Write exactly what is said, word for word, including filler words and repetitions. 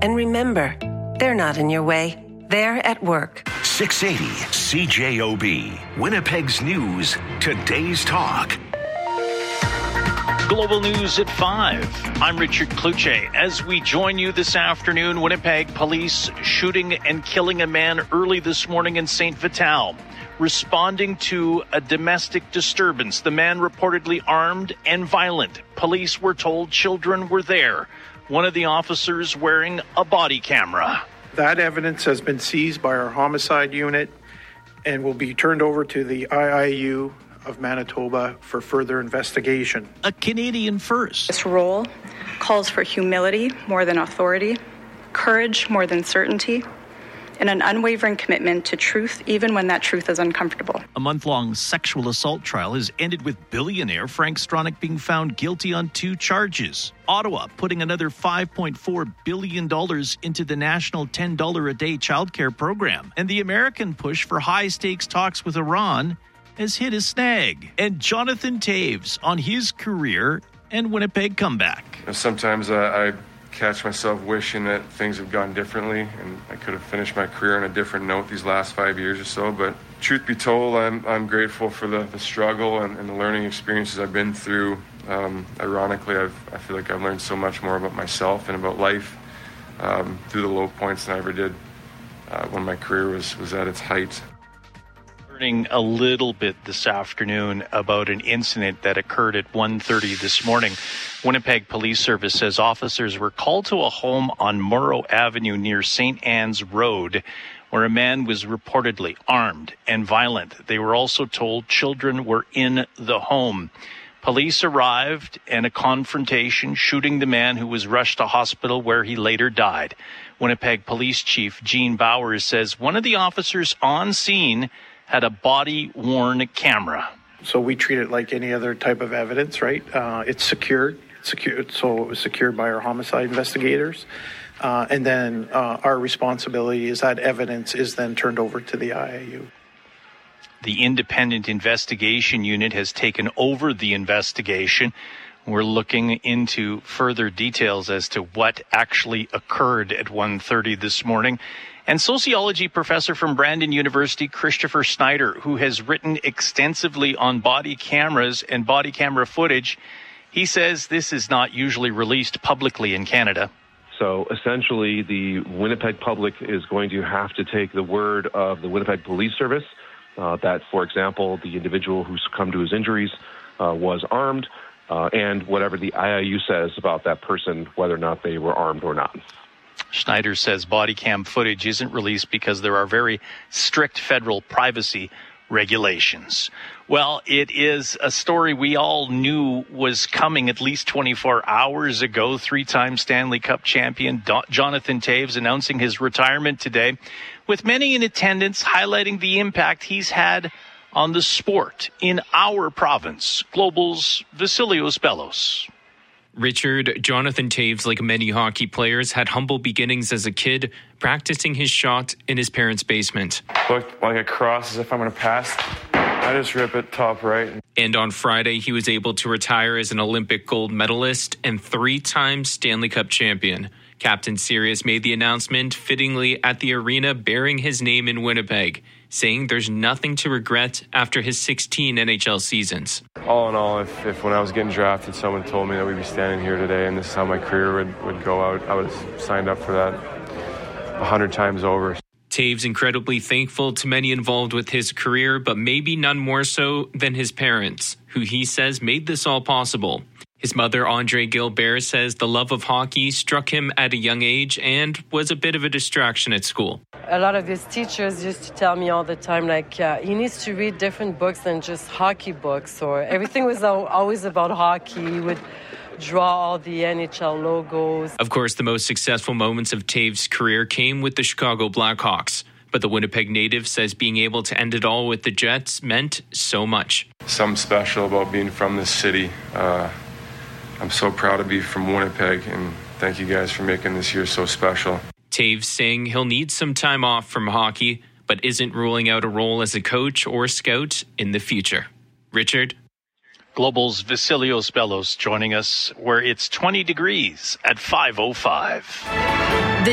And remember, they're not in your way. They're at work. six eighty C J O B, Winnipeg's News, Today's Talk. Global News at five. I'm Richard Kluche. As we join you this afternoon, Winnipeg police shooting and killing a man early this morning in Saint Vital, responding to a domestic disturbance. The man reportedly armed and violent. Police were told children were there. One of the officers wearing a body camera. That evidence has been seized by our homicide unit and will be turned over to the I I U of Manitoba for further investigation. A Canadian first. This role calls for humility more than authority, courage more than certainty, and an unwavering commitment to truth even when that truth is uncomfortable. A month-long sexual assault trial has ended with billionaire Frank Stronach being found guilty on two charges. Ottawa putting another five point four billion dollars into the national ten dollars a day childcare program. And the American push for high-stakes talks with Iran has hit a snag. And Jonathan Toews on his career and Winnipeg comeback. Sometimes uh, I catch myself wishing that things have gone differently and I could have finished my career on a different note these last five years or so. But truth be told, I'm I'm grateful for the, the struggle and, and the learning experiences I've been through. Um, ironically, I've, I feel like I've learned so much more about myself and about life um, through the low points than I ever did uh, when my career was, was at its height. Learning a little bit this afternoon about an incident that occurred at one thirty this morning. Winnipeg Police Service says officers were called to a home on Morrow Avenue near Saint Anne's Road, where a man was reportedly armed and violent. They were also told children were in the home. Police arrived and a confrontation, shooting the man who was rushed to hospital where he later died. Winnipeg Police Chief Gene Bowers says one of the officers on scene had a body-worn camera. So we treat it like any other type of evidence, right? Uh, it's secured, secured, so it was secured by our homicide investigators. Uh, and then uh, our responsibility is that evidence is then turned over to the I I U. The Independent Investigation Unit has taken over the investigation. We're looking into further details as to what actually occurred at one thirty this morning. And sociology professor from Brandon University, Christopher Snyder, who has written extensively on body cameras and body camera footage, he says this is not usually released publicly in Canada. So essentially, the Winnipeg public is going to have to take the word of the Winnipeg Police Service uh, that, for example, the individual who succumbed to his injuries uh, was armed, uh, and whatever the I I U says about that person, whether or not they were armed or not. Schneider says body cam footage isn't released because there are very strict federal privacy regulations. Well, it is a story we all knew was coming at least twenty-four hours ago. Three-time Stanley Cup champion Do- Jonathan Toews announcing his retirement today, with many in attendance highlighting the impact he's had on the sport in our province. Global's Vasilios Bellos. Richard, Jonathan Toews, like many hockey players, had humble beginnings as a kid, practicing his shot in his parents' basement. Look like a cross as if I'm going to pass. I just rip it top right. And on Friday, he was able to retire as an Olympic gold medalist and three-time Stanley Cup champion. Captain Sirius made the announcement fittingly at the arena bearing his name in Winnipeg, saying there's nothing to regret after his sixteen N H L seasons. All in all, if, if when I was getting drafted, someone told me that we'd be standing here today and this is how my career would, would go out, I would have signed up for that a hundred times over. Toews incredibly thankful to many involved with his career, but maybe none more so than his parents, who he says made this all possible. His mother, Andre Gilbert, says the love of hockey struck him at a young age and was a bit of a distraction at school. A lot of his teachers used to tell me all the time, like, uh, he needs to read different books than just hockey books, or everything was always about hockey. He would draw all the N H L logos. Of course, the most successful moments of Toews' career came with the Chicago Blackhawks. But the Winnipeg native says being able to end it all with the Jets meant so much. Something special about being from this city. Uh, I'm so proud to be from Winnipeg, and thank you guys for making this year so special. Toews saying he'll need some time off from hockey, but isn't ruling out a role as a coach or scout in the future. Richard? Global's Vasilios Bellos joining us, where it's twenty degrees at five oh five. The